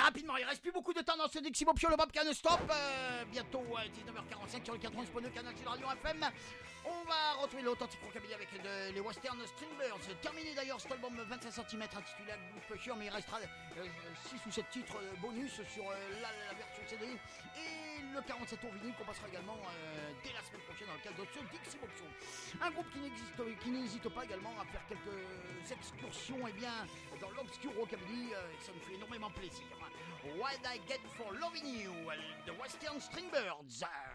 rapidement, il reste plus beaucoup de temps dans ce Dixie Pop Show, le Bob Can Stop. Bientôt 19h45 sur le 91.2 Canal Sud Radio FM. On va retrouver l'authentique rockabilly avec les Western Stringbirds. Terminé d'ailleurs cet album 25 cm intitulé Blue Pusher, mais il restera 6 ou 7 titres bonus sur la version CD et le 47 tours vinyle qu'on passera également dès la semaine prochaine dans le cadre de ce Dixie Pop Show. Un groupe qui n'hésite pas également à faire quelques excursions dans l'obscur rockabilly, ça nous fait énormément plaisir. What I Get for Loving You, the Western Stringbirds.